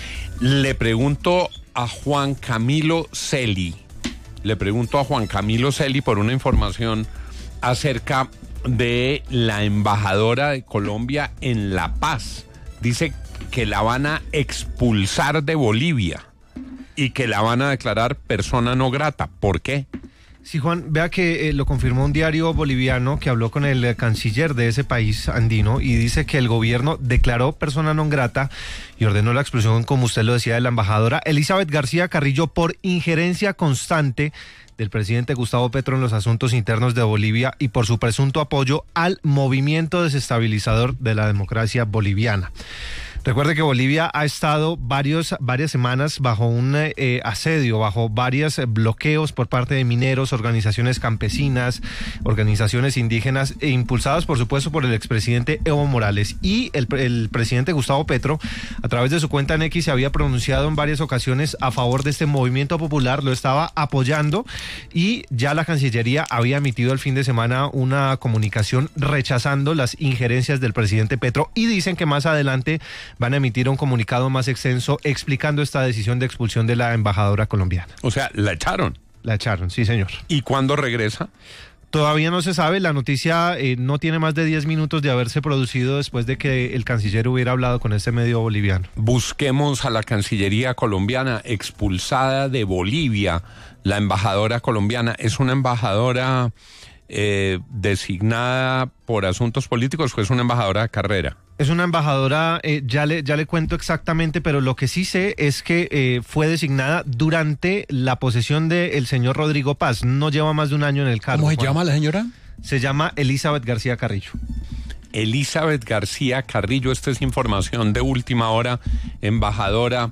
Le pregunto a Juan Camilo Celi, le pregunto a Juan Camilo Celi por una información acerca de la embajadora de Colombia en La Paz. Dice que la van a expulsar de Bolivia y que la van a declarar persona no grata. ¿Por qué? Sí, Juan, vea que eh, lo confirmó un diario boliviano que habló con el eh, canciller de ese país andino y dice que el gobierno declaró persona non grata y ordenó la expulsión, como usted lo decía, de la embajadora Elizabeth García Carrillo por injerencia constante del presidente Gustavo Petro en los asuntos internos de Bolivia y por su presunto apoyo al movimiento desestabilizador de la democracia boliviana. Recuerde que Bolivia ha estado varios, varias semanas bajo un eh, asedio, bajo varios bloqueos por parte de mineros, organizaciones campesinas, organizaciones indígenas, e impulsados por supuesto por el expresidente Evo Morales. Y el, el presidente Gustavo Petro, a través de su cuenta en X, se había pronunciado en varias ocasiones a favor de este movimiento popular, lo estaba apoyando y ya la Cancillería había emitido el fin de semana una comunicación rechazando las injerencias del presidente Petro y dicen que más adelante van a emitir un comunicado más extenso explicando esta decisión de expulsión de la embajadora colombiana. O sea, ¿la echaron? La echaron, sí, señor. ¿Y cuándo regresa? Todavía no se sabe, la noticia eh, no tiene más de diez minutos de haberse producido después de que el canciller hubiera hablado con este medio boliviano. Busquemos a la Cancillería colombiana, expulsada de Bolivia, la embajadora colombiana. ¿Es una embajadora eh, designada por asuntos políticos o es una embajadora de carrera? Es una embajadora, eh, ya le ya le cuento exactamente, pero lo que sí sé es que eh, fue designada durante la posesión del señor Rodrigo Paz. No lleva más de un año en el cargo. ¿Cómo se Juan. llama la señora? Se llama Elizabeth García Carrillo. Elizabeth García Carrillo, esta es información de última hora, embajadora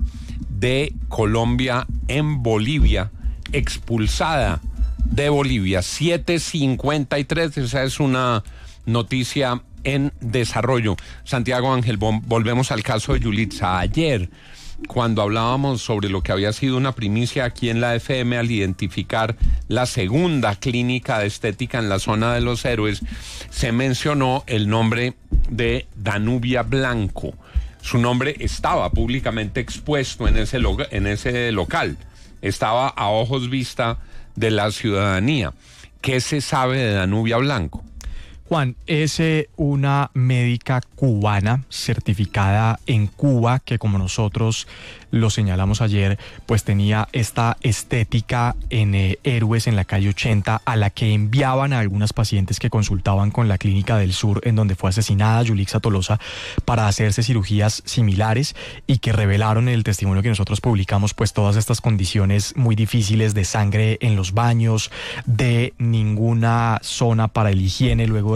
de Colombia en Bolivia, expulsada de Bolivia. siete cincuenta y tres, esa es una noticia en desarrollo. Santiago Ángel, volvemos al caso de Yulitza. Ayer, cuando hablábamos sobre lo que había sido una primicia aquí en la F M al identificar la segunda clínica de estética en la zona de los Héroes, se mencionó el nombre de Danubia Blanco. Su nombre estaba públicamente expuesto en ese, lo- en ese local, estaba a ojos vista de la ciudadanía. ¿Qué se sabe de Danubia Blanco? Juan, es eh, una médica cubana certificada en Cuba que, como nosotros lo señalamos ayer, pues tenía esta estética en eh, Héroes en la calle ochenta, a la que enviaban a algunas pacientes que consultaban con la Clínica del Sur, en donde fue asesinada Yulixa Tolosa, para hacerse cirugías similares, y que revelaron en el testimonio que nosotros publicamos pues todas estas condiciones muy difíciles de sangre en los baños, de ninguna zona para el higiene luego de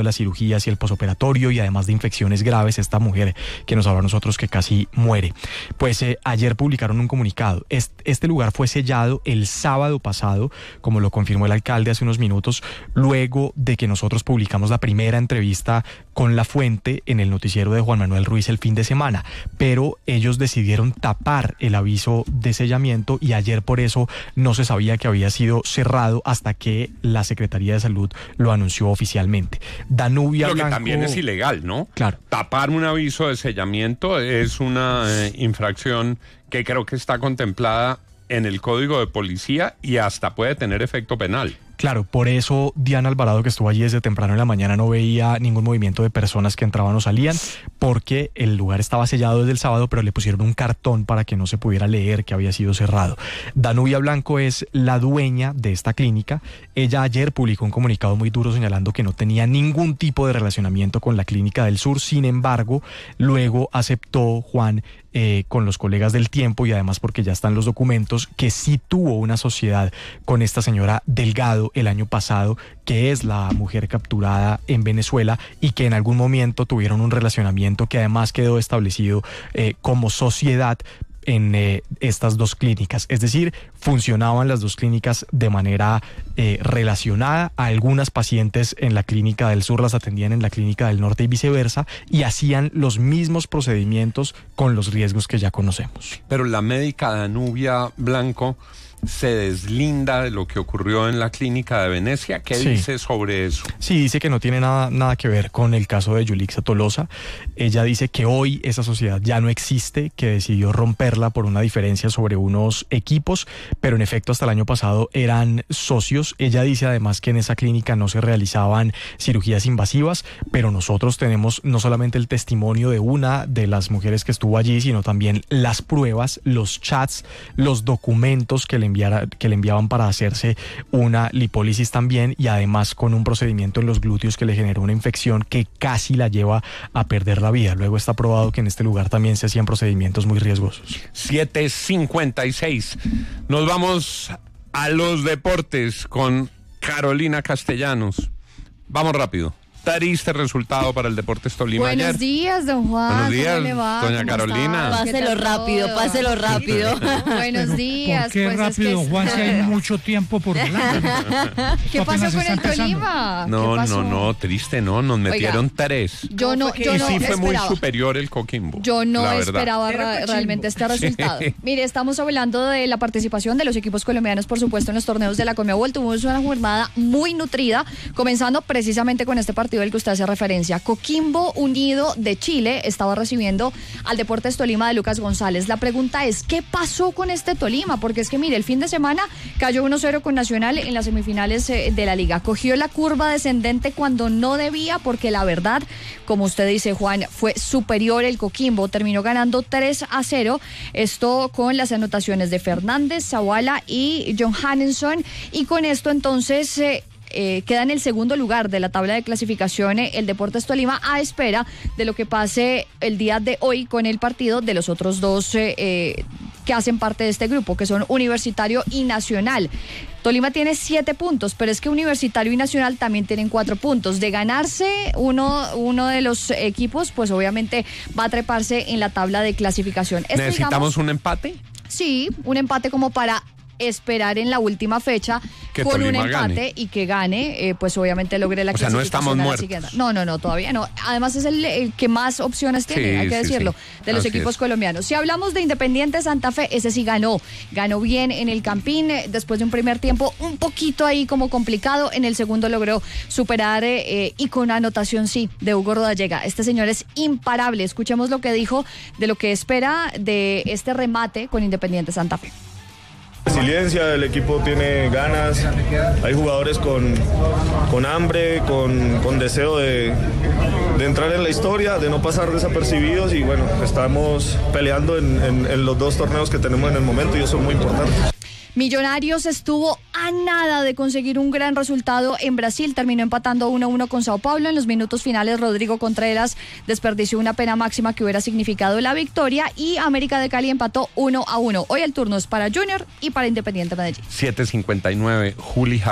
las cirugías y el posoperatorio, y además de infecciones graves, esta mujer que nos habló a nosotros que casi muere. Pues eh, ayer publicaron un comunicado. Este, este lugar fue sellado el sábado pasado, como lo confirmó el alcalde hace unos minutos, luego de que nosotros publicamos la primera entrevista con la fuente en el noticiero de Juan Manuel Ruiz el fin de semana, pero ellos decidieron tapar el aviso de sellamiento y ayer por eso no se sabía que había sido cerrado hasta que la Secretaría de Salud lo anunció oficialmente. Danubia Lo Blanco, que también es ilegal, ¿no? Claro. Tapar un aviso de sellamiento es una eh, infracción que creo que está contemplada en el Código de Policía y hasta puede tener efecto penal. Claro, por eso Diana Alvarado, que estuvo allí desde temprano en la mañana, no veía ningún movimiento de personas que entraban o salían, porque el lugar estaba sellado desde el sábado, pero le pusieron un cartón para que no se pudiera leer que había sido cerrado. Danubia Blanco es la dueña de esta clínica. Ella ayer publicó un comunicado muy duro señalando que no tenía ningún tipo de relacionamiento con la Clínica del Sur. Sin embargo, luego aceptó, Juan, Eh, con los colegas del Tiempo, y además porque ya están los documentos, que sí tuvo una sociedad con esta señora Delgado el año pasado, que es la mujer capturada en Venezuela, y que en algún momento tuvieron un relacionamiento que además quedó establecido eh, como sociedad en eh, estas dos clínicas. Es decir, funcionaban las dos clínicas de manera eh, relacionada. A algunas pacientes en la Clínica del Sur las atendían en la Clínica del Norte y viceversa, y hacían los mismos procedimientos con los riesgos que ya conocemos. Pero la médica Danubia Blanco se deslinda de lo que ocurrió en la Clínica de Venecia. ¿Qué Sí. dice sobre eso? Sí, dice que no tiene nada, nada que ver con el caso de Yulixa Tolosa. Ella dice que hoy esa sociedad ya no existe, que decidió romperla por una diferencia sobre unos equipos, pero en efecto hasta el año pasado eran socios. Ella dice además que en esa clínica no se realizaban cirugías invasivas, pero nosotros tenemos no solamente el testimonio de una de las mujeres que estuvo allí, sino también las pruebas, los chats, los documentos que le enviara, que le enviaban para hacerse una lipólisis también, y además con un procedimiento en los glúteos que le generó una infección que casi la lleva a perder la vida. Luego está probado que en este lugar también se hacían procedimientos muy riesgosos. siete cincuenta y seis. Nos vamos a los deportes con Carolina Castellanos. Vamos rápido. Triste resultado para el Deportes Tolima Buenos ayer. días, don Juan. Buenos días, ¿Cómo le va? doña ¿Cómo Carolina. está? Páselo rápido, páselo rápido. Buenos días. ¿Por qué pues rápido, es que... Juan, si hay mucho tiempo por delante? ¿Qué Esto pasó apenas con está el empezando. Tolima? No, ¿Qué pasó? no, no, triste no, nos metieron tres. Yo no, yo y no sí fue muy esperaba. superior el Coquimbo. Yo no la verdad. esperaba ra- realmente este resultado. Mire, estamos hablando de la participación de los equipos colombianos, por supuesto, en los torneos de la Conmebol. Tuvimos una jornada muy nutrida, comenzando precisamente con este partido del que usted hace referencia. Coquimbo Unido de Chile estaba recibiendo al Deportes Tolima de Lucas González. La pregunta es, ¿qué pasó con este Tolima? Porque es que, mire, el fin de semana cayó uno cero con Nacional en las semifinales eh, de la Liga. Cogió la curva descendente cuando no debía, porque la verdad, como usted dice, Juan, fue superior el Coquimbo. Terminó ganando tres a cero. Esto con las anotaciones de Fernández, Zavala y John Hanneson. Y con esto, entonces... Eh, Eh, queda en el segundo lugar de la tabla de clasificación eh, el Deportes Tolima, a espera de lo que pase el día de hoy con el partido de los otros dos eh, eh, que hacen parte de este grupo, que son Universitario y Nacional. Tolima tiene siete puntos, pero es que Universitario y Nacional también tienen cuatro puntos. De ganarse uno, uno de los equipos, pues obviamente va a treparse en la tabla de clasificación. Esto, ¿Necesitamos digamos, un empate? Sí, un empate como para esperar en la última fecha que con Tolima un empate gane. y que gane, eh, pues obviamente logre la O sea, no clasificación estamos a la muertos. siguiente. No, no, no, todavía no. Además es el, el que más opciones tiene, Sí, hay que sí, decirlo, sí. de los Así equipos es. colombianos. Si hablamos de Independiente Santa Fe, ese sí ganó. Ganó bien en el Campín, eh, después de un primer tiempo un poquito ahí como complicado. En el segundo logró superar eh, eh, y con anotación sí de Hugo Rodallega. Este señor es imparable. Escuchemos lo que dijo de lo que espera de este remate con Independiente Santa Fe. Resiliencia, el equipo tiene ganas, hay jugadores con, con hambre, con, con deseo de, de entrar en la historia, de no pasar desapercibidos y bueno, estamos peleando en, en, en los dos torneos que tenemos en el momento y eso es muy importante. Millonarios estuvo a nada de conseguir un gran resultado en Brasil, terminó empatando uno a uno con Sao Paulo. En los minutos finales Rodrigo Contreras desperdició una pena máxima que hubiera significado la victoria y América de Cali empató uno a uno. Hoy el turno es para Junior y para Independiente Medellín. siete cincuenta y nueve. Juli Habib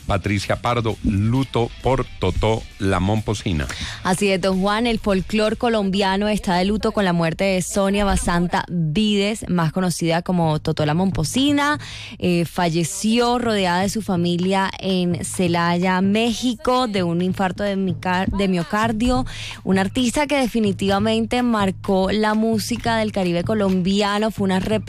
Patricia Pardo, luto por Totó la Momposina. Así es, don Juan, el folclor colombiano está de luto con la muerte de Sonia Basanta Vides, más conocida como Totó la Momposina. Eh, falleció rodeada de su familia en Celaya, México, de un infarto de, micar- de miocardio. Una artista que definitivamente marcó la música del Caribe colombiano, fue una representación